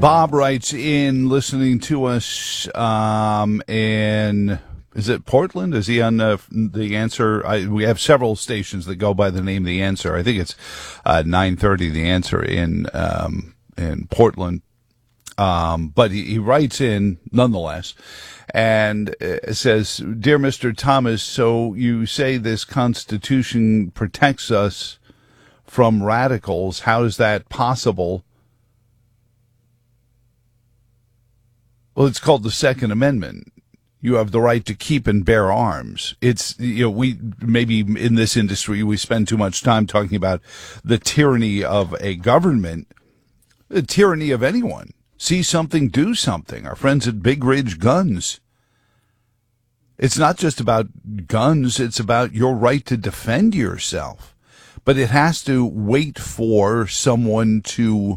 Bob writes in, listening to us, and is it Portland? Is he on the Answer? We have several stations that go by the name The Answer. I think it's 930 The Answer in Portland. But he writes in nonetheless and says, "Dear Mr. Thomas, so you say this Constitution protects us from radicals. How is that possible?" Well, it's called the Second Amendment. You have the right to keep and bear arms. It's, we maybe in this industry, we spend too much time talking about the tyranny of a government, the tyranny of anyone. See something, do something. Our friends at Big Ridge Guns. It's not just about guns. It's about your right to defend yourself. But it has to wait for someone to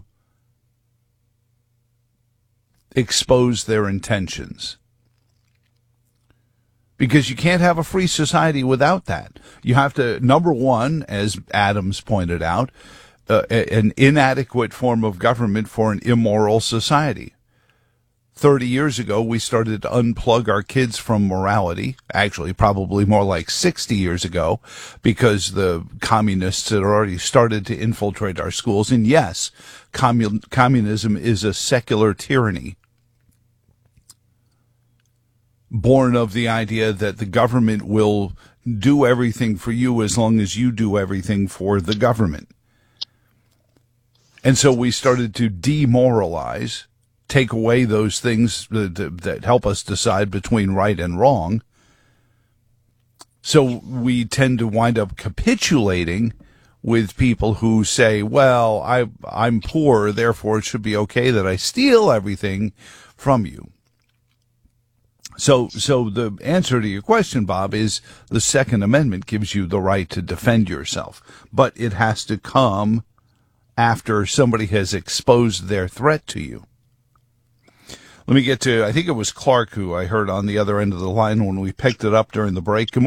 expose their intentions. Because you can't have a free society without that. You have to, number one, as Adams pointed out, an inadequate form of government for an immoral society. 30 years ago, we started to unplug our kids from morality. Actually, probably more like 60 years ago, because the communists had already started to infiltrate our schools. And yes, communism is a secular tyranny, born of the idea that the government will do everything for you as long as you do everything for the government. And so we started to demoralize, take away those things that help us decide between right and wrong. So we tend to wind up capitulating with people who say, well, I'm poor, therefore it should be okay that I steal everything from you. So the answer to your question, Bob, is the Second Amendment gives you the right to defend yourself, but it has to come after somebody has exposed their threat to you. Let me get to, I think it was Clark who I heard on the other end of the line when we picked it up during the break. Good morning.